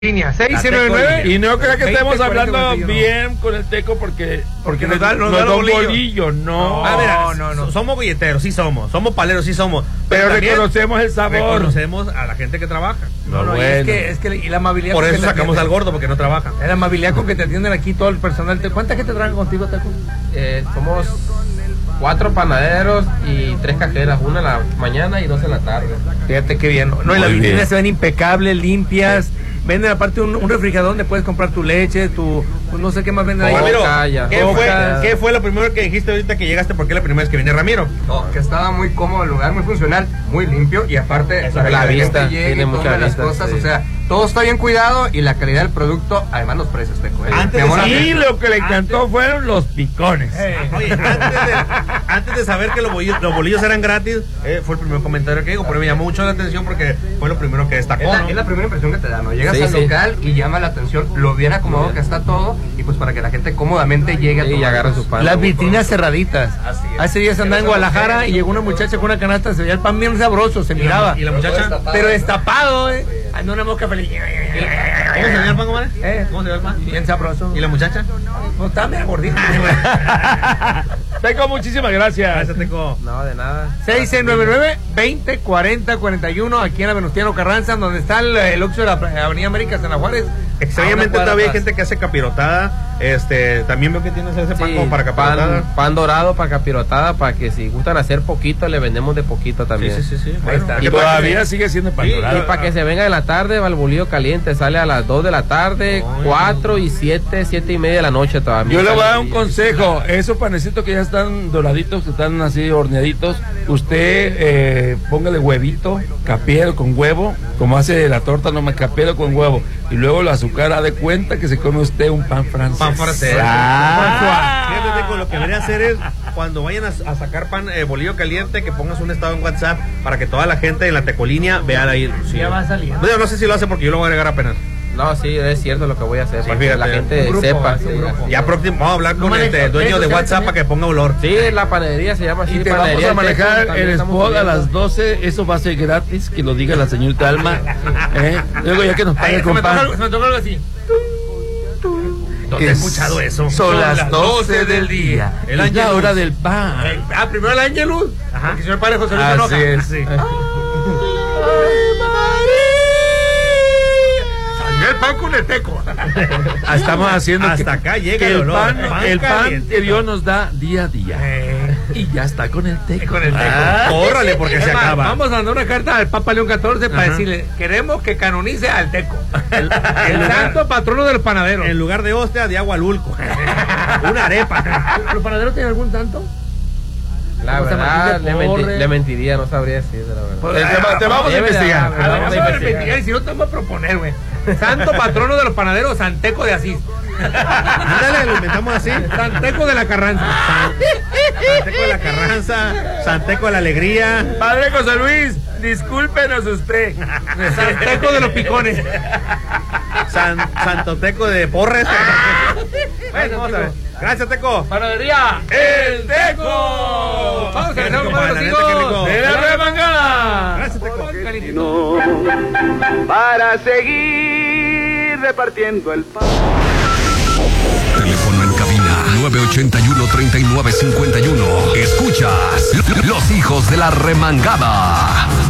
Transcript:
Línea 609. Y no creo que 20, estemos 40, hablando 41. bien con el Teco porque nos da un bolillo. No. No. Somos billeteros, sí somos paleros, sí somos. Pero también reconocemos el sabor. reconocemos a la gente que trabaja. No, y es que y la amabilidad. Por con eso que te sacamos al atienden. gordo, porque no trabaja. La amabilidad con que te atienden aquí todo el personal. ¿Cuánta gente trabaja contigo, Teco? Somos 4 panaderos y 3 cajeras, 1 en la mañana y 2 en la tarde. Fíjate qué bien. No, y las Muy vitrinas bien. se ven impecables, limpias. Venden aparte un refrigerador donde puedes comprar tu leche, pues no sé qué más venden ahí. Ramiro, Coca, ¿qué fue lo primero que dijiste ahorita que llegaste? Porque es la primera vez que viene Ramiro. Que estaba muy cómodo el lugar, muy funcional, muy limpio y aparte Eso, para la que vista, gente llegue tiene y mucha tome las vista, cosas, sí. o sea, todo está bien cuidado y la calidad del producto, además los precios, Teco. Y lo que le encantó fueron los picones. Oye, antes de saber que los bolillos eran gratis, fue el primer comentario que digo, pero me llamó mucho la atención porque fue lo primero que destacó, ¿no? Es la primera impresión que te da, ¿no? Llegas Sí, al sí. local y llama la atención lo bien acomodado que está todo y pues para que la gente cómodamente llegue a tomar. y agarre su pan. Las vitrinas cerraditas. Así es. Hace días andaba en Guadalajara y llegó una muchacha con una canasta, se veía el pan bien sabroso, se miraba. ¿Y la muchacha? Pero destapado, anda una mosca feliz. ¿Cómo se veía el pan, comadre? ¿Cómo se veía el pan? Bien sabroso. ¿Y la muchacha? No, está medio gordita. Teco, muchísimas gracias. Gracias, Teco. No, de nada. 699-2040-41 aquí en la Venustiano Carranza, donde está el Oxxo de la Avenida América, San Juárez. Extrañamente todavía hay gente que hace capirotada. También veo que tienes ese pan como para capirotada. Pan dorado para capirotada, para que si gustan hacer poquito, le vendemos de poquito también. Sí. Ahí Bueno, está. Y todavía sigue siendo pan dorado. Y para que se venga en la tarde, va el bolillo caliente, sale a las 2 de la tarde, 4 y 7 y media de la noche todavía. Yo le voy a dar un consejo. Esos panecitos que ya están doraditos, que están así horneaditos, usted póngale huevito, capiero con huevo, como hace la torta, no me capiero con huevo. Y luego la azúcar, de cuenta que se come usted un pan francés. Pan francés. Fíjate, Teco, lo que debería hacer es cuando vayan a sacar pan bolillo caliente, que pongas un estado en WhatsApp para que toda la gente en la tecolínea vea ahí. Sí. Ya va saliendo. No, yo no sé si lo hace porque yo lo voy a agregar apenas. No, sí, es cierto lo que voy a hacer, para que fíjate, la gente un grupo, sepa. es un grupo. Ya próximo vamos a hablar con maneja el dueño de redes WhatsApp sociales para que ponga olor. Sí, la panadería se llama así. Y te vamos Panadería a El Teco, manejar también el estamos spot a subiendo. las 12. Eso va a ser gratis, que lo diga la señorita Alma. Luego ya que nos pague Se con me pan. tocó algo así. ¿Dónde he escuchado eso? Son las 12 del día. El Es la Ángelus. hora del pan. Primero el Ángelus. Ajá. Porque el señor padre José Luis Así enoja. es. Sí. Salió el pan con el Teco. Estamos haciendo Hasta acá llega que el el olor. pan, el pan caliente. que Dios nos da día a día. Y ya está con el Teco. Con el Teco. Córrale porque Es se más, acaba. Vamos a mandar una carta al Papa León XIV para Ajá. decirle: queremos que canonice al Teco, el santo patrono del panadero. En lugar de hostia, de agua lulco. Una arepa. ¿Los panaderos tienen algún santo? La José verdad, Martín de Porres. le mentiría, no sabría decir la verdad. Te vamos a investigar. A ver, vamos a investigar y si no te vamos a proponer, güey. Santo patrono de los panaderos, Santeco de Asís. Ándale, lo inventamos así. Santeco de la Carranza. Santeco de la Carranza, Santeco de la Alegría. Padre José Luis, discúlpenos usted. Santeco de los picones. Santoteco de Porres. Bueno, vamos a ver. Gracias, Teco. Panadería ¡El Teco! Vamos a Qué empezar rico, con los padre, la neta, qué rico. hijos ¡De la remangada! Gracias, Teco. Para seguir repartiendo el pan. Teléfono en cabina 981-3951. Escuchas Los Hijos de la Remangada.